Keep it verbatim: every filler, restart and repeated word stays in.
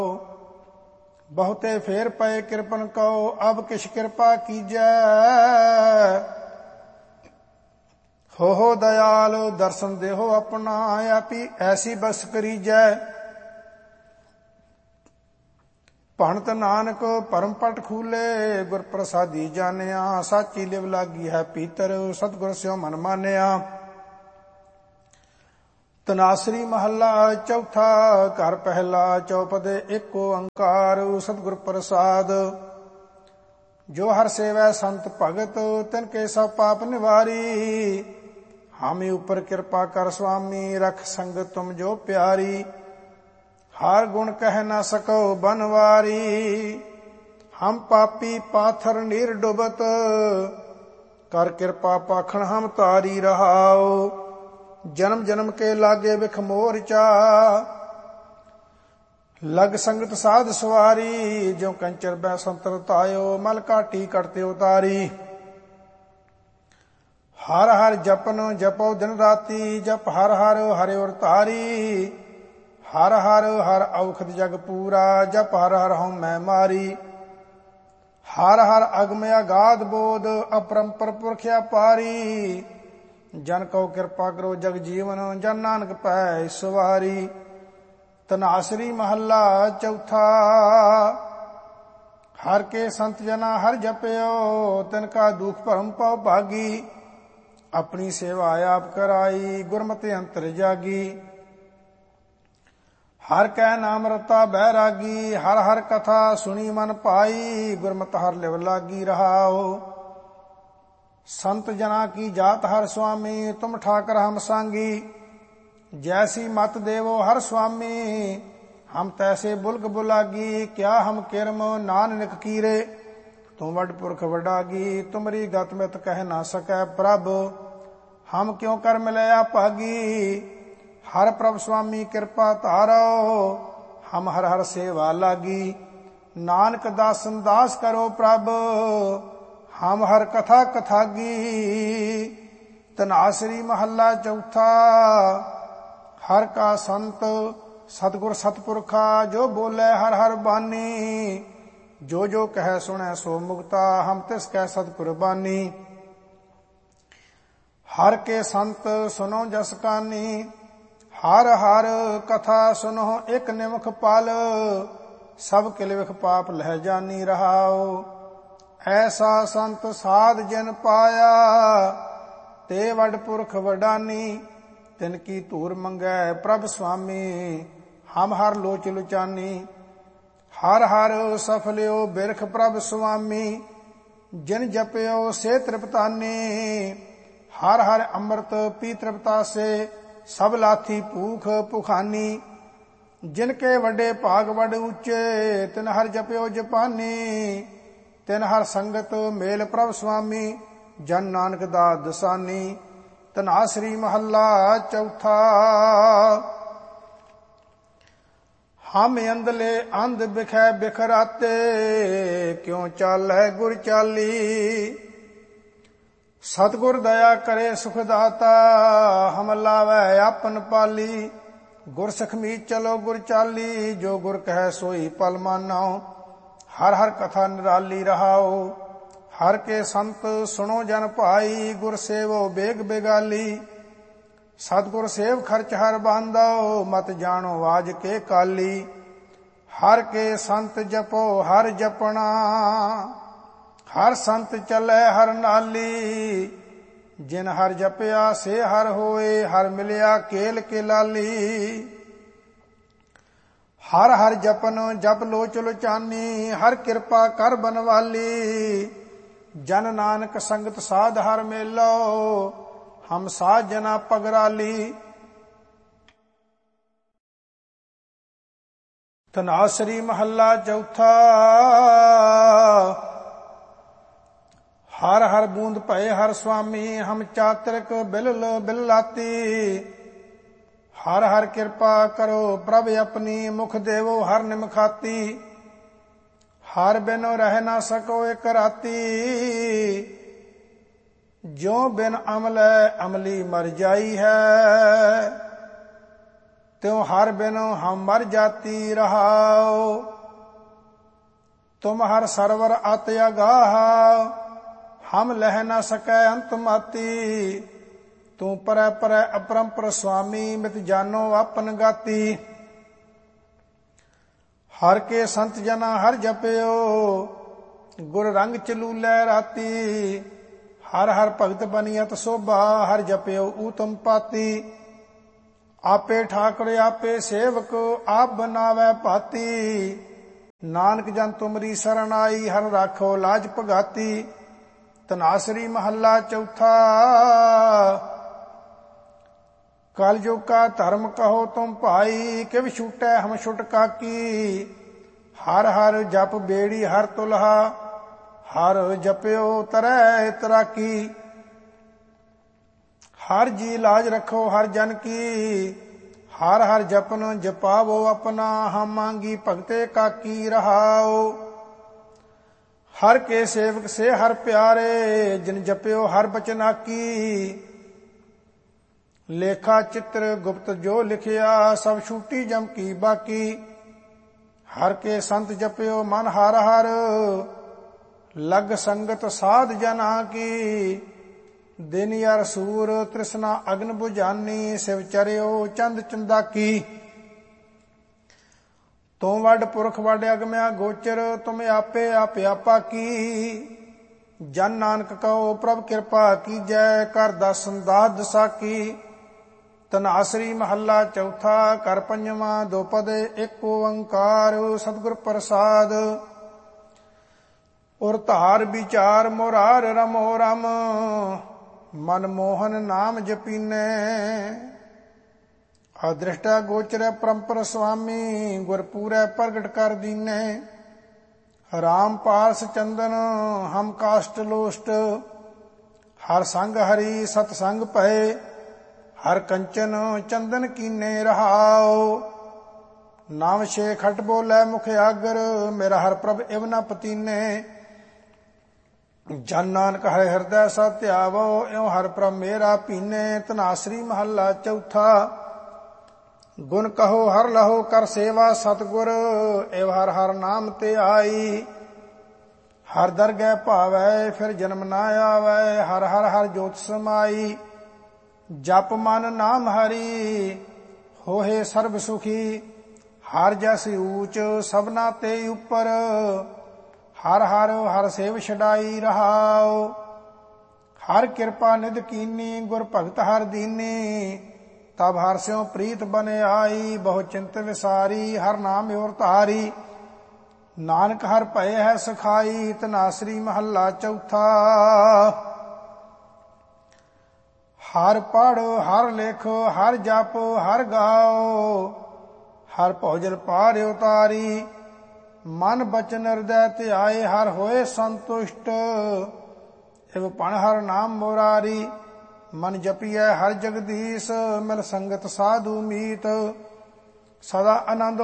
बहुते फेर पए कृपन कहो, अब किश कृपा कीजै। हो हो दयाल दर्शन देहो अपना, आपी ऐसी बस करीजै। भणत नानक परम पट खूले, गुर प्रसादी जानिया। साची लिव लागी है पीतर, सतगुर स्यो मन मानिया। तनासरी महला चौथा, घर पहला चौपदे एक ओंकार। सतगुर प्रसाद जो हर सेवै संत भगत, तिनके सब पाप निवारी। हामी ऊपर कृपा कर स्वामी, रख संगत तुम जो प्यारी। हर गुण कह न सको बनवारी, हम पापी पाथर नीर डुबत। कर कृपा पाखण हम तारी रहाओ, जन्म जन्म के लागे बिख मोरचा। लग संगत साध सवारी, जो कंचर बै संतर तायो। मल काटी करते उतारी, हर हर जपन जपो दिन राती। जप हर हर हरे उर तारी, हर हर हर औखद जग पूरा। जप हर हर हूं मैं मारी, हर हर अगम अगाध बोध। अपरंपर पुरख्या पारी, जन को कृपा करो जग जीवन। जन नानक पै सवारी। तनासरी महला चौथा, हर के संत जना हर जपयो। तिनका दुख भरम पौ भागी, अपनी सेवा आप कराई। गुरमति अंतर जागी, हर कै नाम रता बैरागी। हर हर कथा सुनी मन पाई, गुरमत हर लिव लागी रहाओ। संत जना की जात हर स्वामी, तुम ठाकर हम सांगी। जैसी मत देवो हर स्वामी, हम तैसे बुलक बुलागी। क्या हम किरम नानक कीरे, तू वड पुरख वडागी। तुमरी गत मित कह ना सकै प्रभ, हम क्यों कर मिलया भागी। हर प्रभ स्वामी कृपा तारो, हम हर हर सेवा लागी। नानक दासन दास करो प्रभ, हम हर कथा कथागी। तनासरी महला चौथा, हर का संत सतगुर सतपुरखा। जो बोले हर हर बानी, जो जो कह सुने सो मुक्ता। हम तिस कह सतकुरबानी, हर के संत सुनो जस कानी। हर हर कथा सुनो एक निमुख पाल, सब किल विख पाप लह जानी रहाओ। ऐसा संत साध जिन पाया, ते वड पुरख वडानी। तिनकी धूर मंगै प्रभ स्वामी, हम हर लोच लुचानी। हर हर सफल्यो बिरख प्रभ स्वामी, जिन जपयो से तृप्तानी। हर हर अमृत पी तृप्ता से, सब लाथी भूख पुखानी। जिनके वडे भाग वड ऊंचे, तिन हर जपयो जपानी। तिन हर संगत मेल प्रभ स्वामी, जन नानक दास दसानी। तनासरी महला चौथा, हम अंधले अंध बिखै बिखराते। क्यों चालै गुर चाली, सतगुर दया करे सुखदाता। हम लावै आपन पाली, गुर सखमी चलो गुर चाली। जो गुर कह सोई पल मानो, हर हर कथा निराली रहाओ। हर के संत सुनो जन भाई, गुर सेवो बेग बेगाली। सतगुर सेव खर्च हर बांधो, मत जानो आज के काली। हर के संत जपो हर जपना, हर संत चले हर नाली। जिन हर जपया से हर होए, हर मिलया केल के लाली। हर हर जपन जप लोच लोचानी, हर कृपा कर बनवाली। जन नानक संगत साध हर मेलो, हम साध जना पगराली। तनासरी महला चौथा, हर हर बूंद भय हर स्वामी। हम चातरिक बिलल बिलाती। हर हर कृपा करो प्रभ अपनी, मुख देवो हर निमखाती। हर बिनो रह ना सको एक राती, जो बिन अमल अमली मर जाई है। त्यों हर बिन हम मर जाती रहाओ। तुम हर सरवर अत अगाह, हम लह न सकै अंत माती। तू परै परै अपरंपर स्वामी, मित जानो आपन गाती। हर के संत जना हर जपियो, गुर रंग चलूलै राती। हर हर भगत बनियत शोभा, हर जपियो ऊतम पाती। आपे ठाकुर आपे सेवक, आप बनावै भाती। नानक जन तुमरी शरण आई, हर राखो लाज पगाती। तनासरी महला चौथा। कल युग का धर्म कहो तुम भाई, किव छूटै हम छुट काकी। हर हर जप बेड़ी हर तुलहा, हर जप्यो तरै तराकी। हर जी लाज रखो हर जन की, हर हर जपन जपावो अपना। हम मांगी भगते काकी रहाओ। हर के सेवक से हर प्यारे, जिन जप्यो हर बचनाकी। लेखा चित्र गुप्त जो लिखिया, सब छूटी जम की बाकी। हर के संत जप्यो मन हर हर, लग संगत साध जना की। दिन यार सूर तृष्णा अग्न बुझानी, शिव चरियो चंद चंदाकी। तुम वड पुरख वड अगम्या गोचर, तुम आपे आप आपा की। जन नानक कहो प्रभ कृपा कीजै, कर दसन दास दसाकी। तनासरी महला चौथा। कर पंजवा दो पद एक ओंकार, सतगुर प्रसाद। और धार विचार मोरार रमो रम, मनमोहन नाम जपीने। अदृष्टा गोचर परंपर स्वामी, गुरपूरै प्रगट कर दीने। राम पारस चंदन हम काष्ट लोष्ट, हर संग हरि सतसंग पए। हर कंचन चंदन कीने रहाओ। नाम छे खट बोलै मुख आगर, मेरा हर प्रभ इव न पतीने। जन नानक हर हृदय सा ध्यावो, इव हर प्रभ मेरा पीने। तनासरी महला चौथा। गुण कहो हर लहो कर सेवा सतगुर, इव हर हर नाम ते आई। हर दरगह भावै फिर जन्म न आवै, हर हर हर जोत समाई। जप मन नाम हरि, होहे सर्व सुखी। हर जस ऊच सबना ते उपर, हर हर हर सेव छड़ाई रहाओ। हर कृपा निध कीनी, गुर भगत हर दीनी। तब हर स्यों प्रीत बने आई, बहु चिंत विसारी। हर नाम और तारी, नानक हर भय है सखाई। तनासरी महला चौथा। हर पढ़ हर लिख हर जप हर गाओ, हर भोजन पार उतारी। मन बचन हृदय ध्याए, हर होए संतुष्ट। इव पण हर नाम मुरारी। मन जपिए हर जगदीश, मिल संगत साधु मीत। सदा आनंद